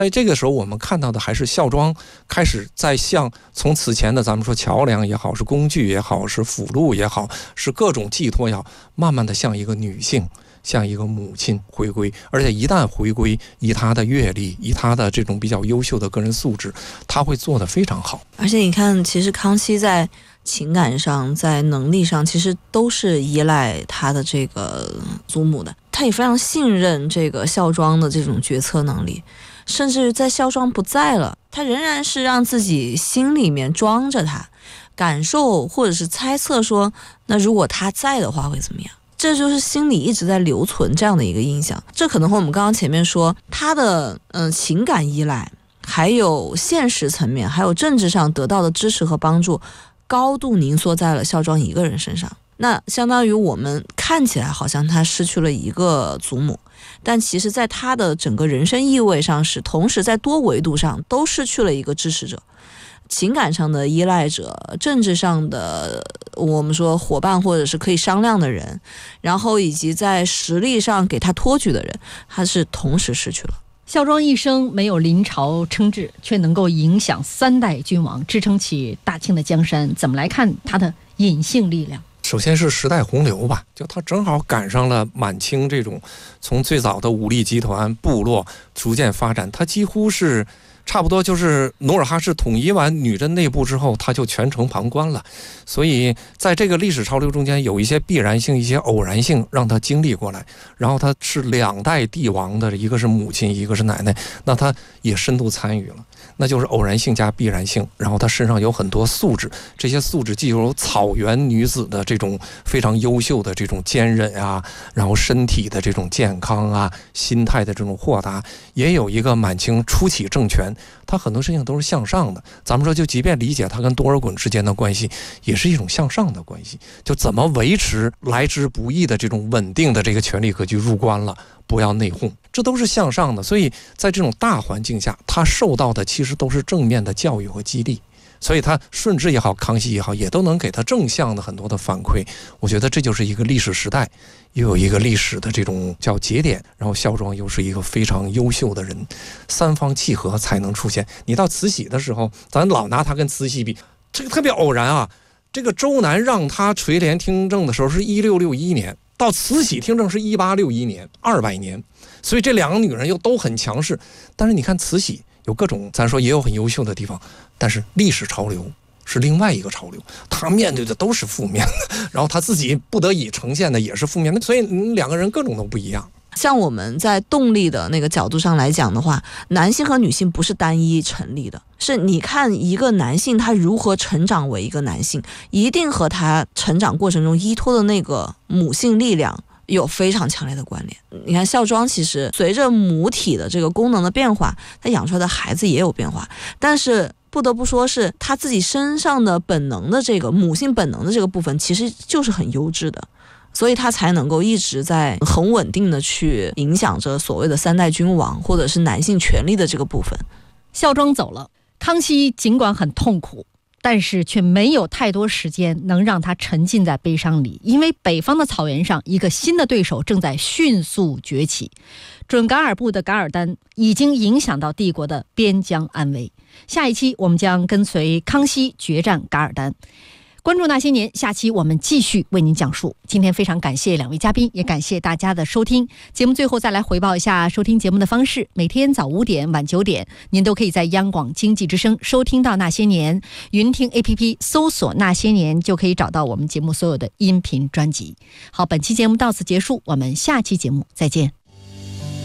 这个时候我们看到的还是孝庄开始在向从此前的咱们说桥梁也好，是工具也好，是辅路也好，是各种寄托也好，慢慢的向一个女性，像一个母亲回归。而且一旦回归，以她的阅历，以她的这种比较优秀的个人素质，她会做得非常好。 而且你看，其实康熙在情感上，在能力上，其实都是依赖他的这个祖母的。他也非常信任这个孝庄的这种决策能力，甚至在孝庄不在了，他仍然是让自己心里面装着他，感受或者是猜测说，那如果他在的话会怎么样？这就是心里一直在留存这样的一个印象。这可能和我们刚刚前面说他的情感依赖，还有现实层面，还有政治上得到的支持和帮助，高度凝缩在了孝庄一个人身上。那相当于我们看起来好像他失去了一个祖母，但其实在他的整个人生意味上是同时在多维度上都失去了一个支持者，情感上的依赖者，政治上的我们说伙伴或者是可以商量的人，然后以及在实力上给他托举的人，他是同时失去了。 孝庄一生没有临朝称制，却能够影响3代君王，支撑起大清的江山，怎么来看他的隐性力量？ 首先是时代洪流吧，就他正好赶上了满清这种从最早的武力集团部落逐渐发展，他几乎是差不多就是努尔哈赤统一完女真内部之后，他就全程旁观了。所以在这个历史潮流中间有一些必然性，一些偶然性让他经历过来。然后他是2代帝王的，一个是母亲，一个是奶奶，那他也深度参与了，那就是偶然性加必然性。然后他身上有很多素质，这些素质既有草原女子的这种非常优秀的这种坚韧啊，然后身体的这种健康啊，心态的这种豁达，也有一个满清初期政权他很多事情都是向上的。咱们说就即便理解他跟多尔衮之间的关系，也是一种向上的关系，就怎么维持来之不易的这种稳定的这个权力格局，入关了不要内讧，这都是向上的。所以在这种大环境下，他受到的其实都是正面的教育和激励，所以他顺治也好，康熙也好，也都能给他正向的很多的反馈。我觉得这就是一个历史时代，又有一个历史的这种叫节点，然后孝庄又是一个非常优秀的人，三方契合才能出现。你到慈禧的时候，咱老拿他跟慈禧比，这个特别偶然啊。这个周南让他垂帘听政的时候是1661年，到慈禧听政是1861年，200年，所以这2个女人又都很强势。但是你看慈禧有各种咱说也有很优秀的地方，但是历史潮流是另外一个潮流，她面对的都是负面的，然后她自己不得已呈现的也是负面的，所以2个人各种都不一样。 像我们在动力的那个角度上来讲的话，男性和女性不是单一成立的，是你看一个男性他如何成长为一个男性，一定和他成长过程中依托的那个母性力量有非常强烈的关联。你看孝庄其实随着母体的这个功能的变化，他养出来的孩子也有变化，但是不得不说是他自己身上的本能的这个母性本能的这个部分其实就是很优质的，所以他才能够一直在很稳定的去影响着所谓的3代君王或者是男性权力的这个部分。 孝庄走了，康熙尽管很痛苦，但是却没有太多时间能让他沉浸在悲伤里，因为北方的草原上一个新的对手正在迅速崛起，准噶尔部的噶尔丹已经影响到帝国的边疆安危。下一期我们将跟随康熙决战噶尔丹，关注那些年，下期我们继续为您讲述。今天非常感谢2位嘉宾，也感谢大家的收听。节目最后再来回报一下收听节目的方式，每天早5点晚9点您都可以在央广经济之声收听到那些年，云听 APP 搜索那些年就可以找到我们节目所有的音频专辑。好，本期节目到此结束，我们下期节目再见。